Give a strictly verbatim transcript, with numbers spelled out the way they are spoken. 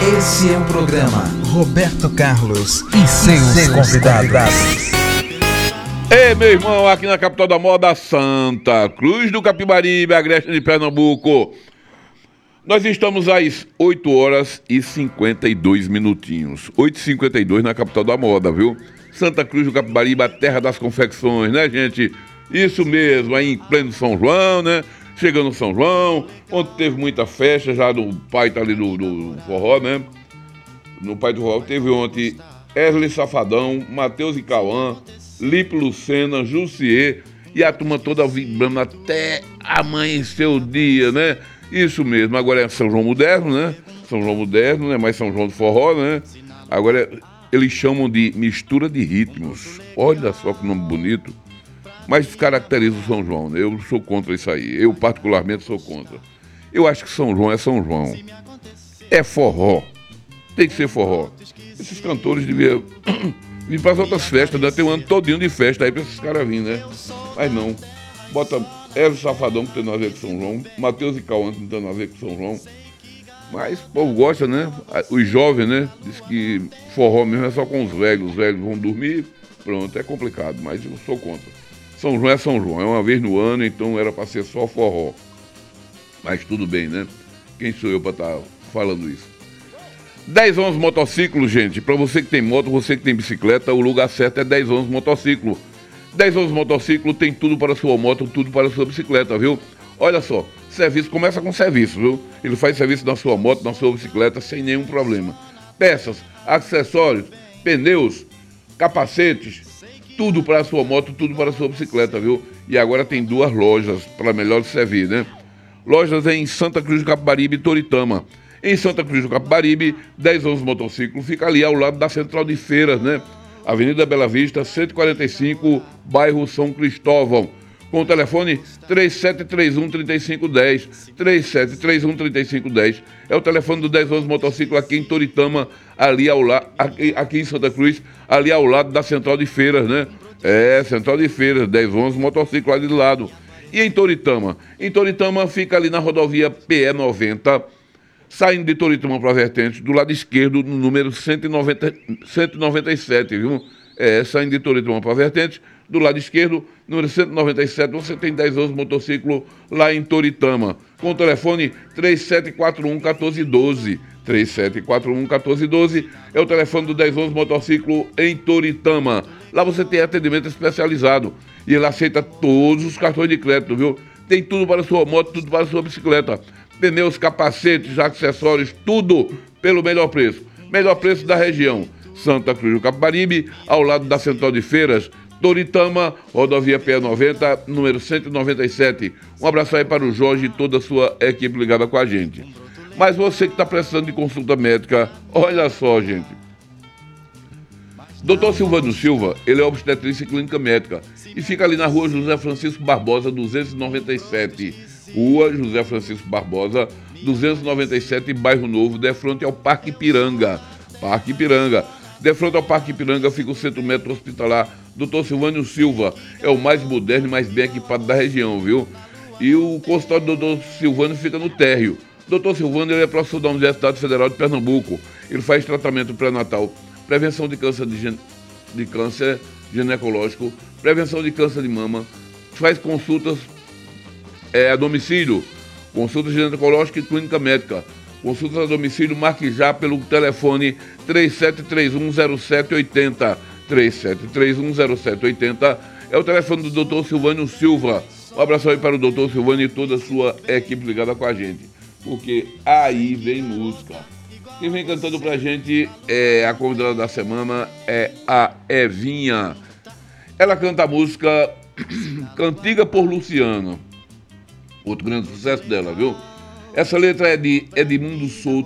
Esse é o programa Roberto Carlos e seus, seus convidados. convidados. Ei, meu irmão, aqui na capital da moda, Santa Cruz do Capibaribe, Agreste de Pernambuco. Nós estamos às oito horas e cinquenta e dois minutinhos. oito e cinquenta e dois na capital da moda, viu? Santa Cruz do Capibaribe, a terra das confecções, né, gente? Isso mesmo, aí em pleno São João, né? Chegando São João, onde teve muita festa, já do pai tá ali do, do forró, né? No pai do forró teve ontem Wesley Safadão, Matheus e Cauã, Lipe Lucena, Jussier e a turma toda vibrando até amanhecer o dia, né? Isso mesmo, agora é São João Moderno, né? São João Moderno, né? Mais São João do Forró, né? Agora é, eles chamam de mistura de ritmos. Olha só que nome bonito. Mas caracteriza o São João, né? Eu sou contra isso aí. Eu, particularmente, sou contra. Eu acho que São João é São João. É forró. Tem que ser forró. Esses cantores deviam vir para as outras festas, né? Tem um ano todinho de festa aí para esses caras virem, né? Mas não. Bota Wesley Safadão, que tem nada a ver com São João. Matheus e Cauã, que não tem nada a ver com São João. Mas o povo gosta, né? Os jovens, né? Diz que forró mesmo é só com os velhos. Os velhos vão dormir. Pronto, é complicado. Mas eu sou contra. São João é São João, é uma vez no ano, então era para ser só forró. Mas tudo bem, né? Quem sou eu para estar falando isso? dez onze Motociclo, gente. Para você que tem moto, você que tem bicicleta, o lugar certo é dez onze Motociclo. dez onze Motociclo tem tudo para a sua moto, tudo para a sua bicicleta, viu? Olha só, serviço começa com serviço, viu? Ele faz serviço na sua moto, na sua bicicleta, sem nenhum problema. Peças, acessórios, pneus, capacetes, tudo para a sua moto, tudo para a sua bicicleta, viu? E agora tem duas lojas para melhor servir, né? Lojas em Santa Cruz do Capibaribe e Toritama. Em Santa Cruz do Capibaribe, dez onze Motociclo, fica ali ao lado da Central de Feiras, né? Avenida Bela Vista, cento e quarenta e cinco, bairro São Cristóvão. Com o telefone três sete três um, três cinco um zero, três sete três um, três cinco um zero. É o telefone do dez onze Motociclo aqui em Toritama, ali ao lado, aqui, aqui em Santa Cruz, ali ao lado da Central de Feiras, né? É, Central de Feiras, dez onze Motociclo ali do lado. E em Toritama? Em Toritama fica ali na rodovia P E noventa, saindo de Toritama para a Vertente, do lado esquerdo, no número cento e noventa, cento e noventa e sete, viu? É, saindo de Toritama para a Vertente, do lado esquerdo, número cento e noventa e sete, você tem dez onze Motociclo lá em Toritama. Com o telefone três sete quatro um, um quatro um dois. três sete quatro um, um quatro um dois é o telefone do dez onze Motociclo em Toritama. Lá você tem atendimento especializado e ele aceita todos os cartões de crédito, viu? Tem tudo para a sua moto, tudo para a sua bicicleta. Pneus, capacetes, acessórios, tudo pelo melhor preço. Melhor preço da região. Santa Cruz do Capibaribe, ao lado da Central de Feiras, Toritama, rodovia P E noventa, número cento e noventa e sete. Um abraço aí para o Jorge e toda a sua equipe ligada com a gente. Mas você que está precisando de consulta médica, olha só, gente. doutor Silvano Silva, ele é obstetrícia e clínica médica e fica ali na rua José Francisco Barbosa, duzentos e noventa e sete. Rua José Francisco Barbosa, duzentos e noventa e sete, bairro Novo, de frente ao Parque Ipiranga. Parque Ipiranga. De frente ao Parque Ipiranga fica o Centro Médico Hospitalar doutor Silvânio Silva. É o mais moderno e mais bem equipado da região, viu? E o consultório do doutor Silvânio fica no térreo. doutor Silvânio ele é professor da Universidade Federal de Pernambuco. Ele faz tratamento pré-natal, prevenção de câncer, de, gen... de câncer ginecológico, prevenção de câncer de mama, faz consultas é, a domicílio, consulta ginecológica e clínica médica. Consultas a domicílio, marque já pelo telefone três sete três um, zero sete oito zero. três sete três um, zero sete oito zero é o telefone do doutor Silvânio Silva. Um abraço aí para o doutor Silvânio e toda a sua equipe ligada com a gente. Porque aí vem música. Quem vem cantando pra gente é a convidada da semana, é a Evinha. Ela canta a música Cantiga por Luciano. Outro grande sucesso dela, viu? Essa letra é de Edmundo Souto.